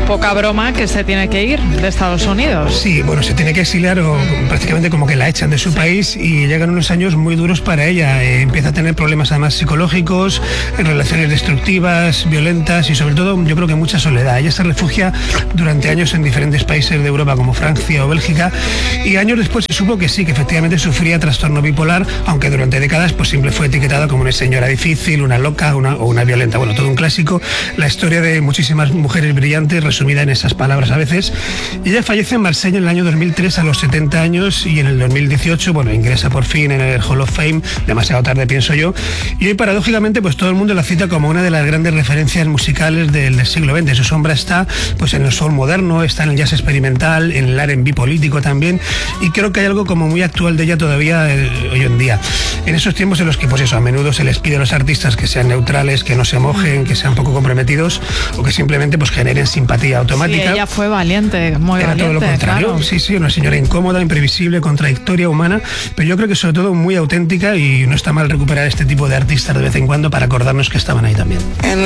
poca broma que se tiene que ir de Estados Unidos. Sí, bueno, se tiene que exiliar o prácticamente como que la echan de su país y llegan unos años muy duros para ella. Empieza a tener problemas además psicológicos, relaciones destructivas, violentas y sobre todo yo creo que mucha soledad. Ella se refugia durante años en diferentes países de Europa como Francia o Bélgica y años después se supo que sí, que efectivamente sufría trastorno bipolar, aunque durante décadas pues siempre fue etiquetada como una señora difícil, una loca o una violenta. Bueno, todo un clásico, la historia de muchísimas mujeres brillantes resumida en esas palabras a veces. Ella fallece en Marsella en el año 2003 a los 70 años y en el 2018, bueno, ingresa por fin en el Hall of Fame, demasiado tarde pienso yo, y hoy paradójicamente pues todo el mundo la cita como una de las grandes referencias musicales del siglo XX. Su sombra está pues en el soul moderno, está en el jazz experimental, en el R&B político también, y creo que hay algo como muy actual de ella todavía hoy en día. En esos tiempos en los que pues eso, a menudo se les pide a los artistas que sean neutrales, que no se mojen, que sean poco comprometidos o que simplemente pues generen simpatía automática. Sí, ella fue valiente, muy Era valiente. todo lo contrario, claro. Sí, una señora incómoda, imprevisible, contradictoria, humana, pero yo creo que sobre todo muy auténtica y no está mal recuperar este tipo de artistas de vez en cuando para acordarnos que estaban ahí también.